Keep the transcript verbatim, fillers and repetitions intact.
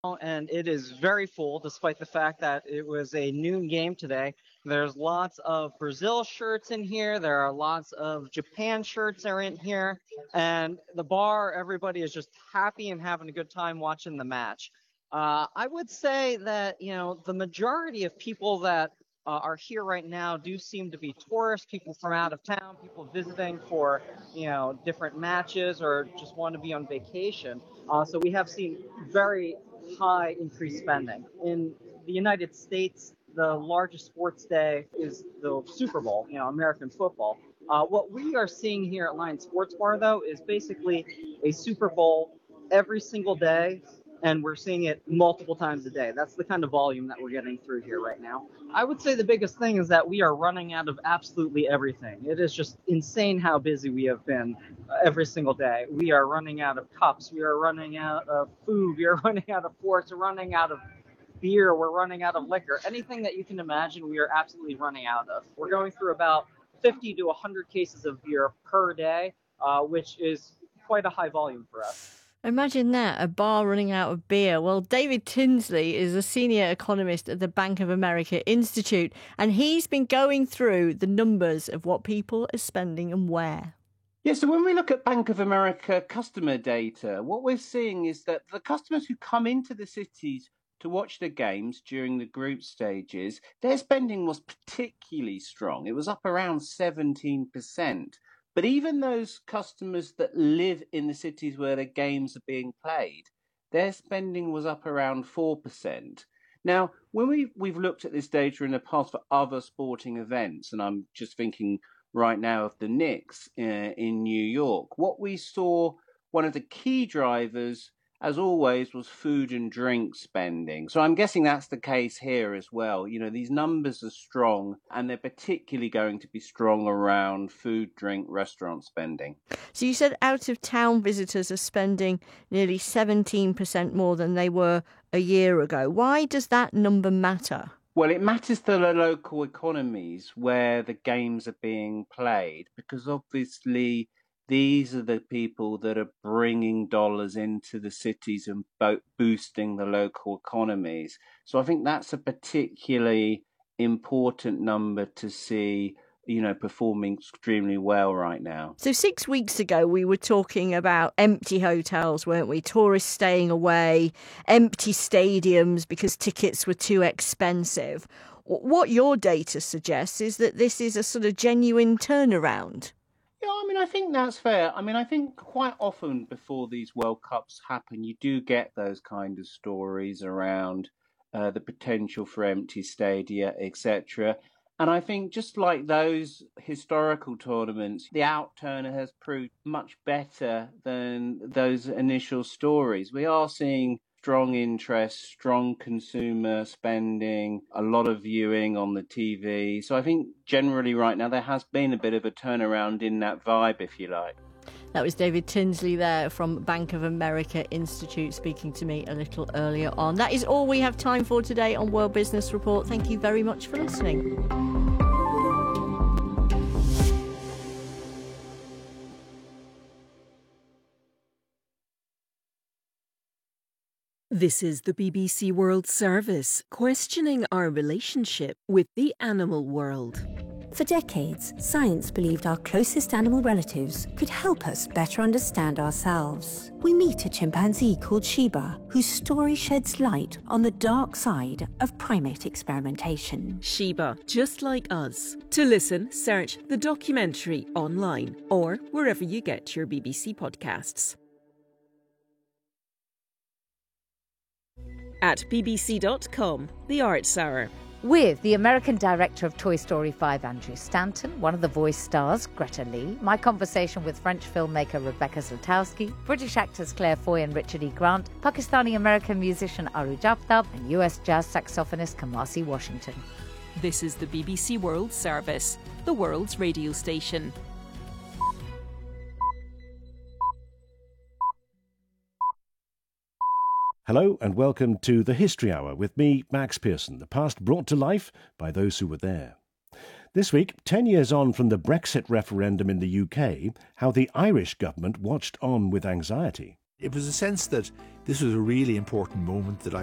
and it is very full despite the fact that it was a noon game today. There's lots of Brazil shirts in here. There are lots of Japan shirts are in here. And the bar, everybody is just happy and having a good time watching the match. Uh, I would say that, you know, the majority of people that uh, are here right now do seem to be tourists, people from out of town, people visiting for, you know, different matches or just want to be on vacation. Uh, so we have seen very high increased spending. In the United States, the largest sports day is the Super Bowl, you know, American football. Uh, what we are seeing here at Lion Sports Bar, though, is basically a Super Bowl every single day, and we're seeing it multiple times a day. That's the kind of volume that we're getting through here right now. I would say the biggest thing is that we are running out of absolutely everything. It is just insane how busy we have been every single day. We are running out of cups. We are running out of food. We are running out of forks. We're running out of beer. We're running out of liquor. Anything that you can imagine, we are absolutely running out of. We're going through about fifty to one hundred cases of beer per day, uh, which is quite a high volume for us. Imagine that, a bar running out of beer. Well, David Tinsley is a senior economist at the Bank of America Institute, and he's been going through the numbers of what people are spending and where. Yeah, so when we look at Bank of America customer data, what we're seeing is that the customers who come into the cities to watch the games during the group stages, their spending was particularly strong. It was up around seventeen percent. But even those customers that live in the cities where the games are being played, their spending was up around four percent. Now, when we, we've looked at this data in the past for other sporting events, and I'm just thinking right now of the Knicks uh, in New York, what we saw, one of the key drivers, as always, was food and drink spending. So I'm guessing that's the case here as well. You know, these numbers are strong, and they're particularly going to be strong around food, drink, restaurant spending. So you said out-of-town visitors are spending nearly seventeen percent more than they were a year ago. Why does that number matter? Well, it matters to the local economies where the games are being played, because obviously these are the people that are bringing dollars into the cities and bo- boosting the local economies. So I think that's a particularly important number to see, you know, performing extremely well right now. So six weeks ago, we were talking about empty hotels, weren't we? Tourists staying away, empty stadiums because tickets were too expensive. What your data suggests is that this is a sort of genuine turnaround. Yeah, I mean, I think that's fair. I mean, I think quite often before these World Cups happen, you do get those kind of stories around uh, the potential for empty stadia, et cetera. And I think just like those historical tournaments, the outturn has proved much better than those initial stories. We are seeing strong interest, strong consumer spending, a lot of viewing on the T V. So I think generally right now there has been a bit of a turnaround in that vibe, if you like. That was David Tinsley there from Bank of America Institute speaking to me a little earlier on. That is all we have time for today on World Business Report. Thank you very much for listening. This is the B B C World Service, questioning our relationship with the animal world. For decades, science believed our closest animal relatives could help us better understand ourselves. We meet a chimpanzee called Shiba, whose story sheds light on the dark side of primate experimentation. Shiba, just like us. To listen, search the documentary online or wherever you get your B B C podcasts. At b b c dot com, The Arts Hour. With the American director of Toy Story five, Andrew Stanton, one of the voice stars, Greta Lee, my conversation with French filmmaker Rebecca Zlotowski, British actors Claire Foy and Richard E. Grant, Pakistani-American musician Aruj Aftab, and U S jazz saxophonist Kamasi Washington. This is the B B C World Service, the world's radio station. Hello and welcome to the History Hour with me, Max Pearson, the past brought to life by those who were there. This week, ten years on from the Brexit referendum in the U K, how the Irish government watched on with anxiety. It was a sense that this was a really important moment that I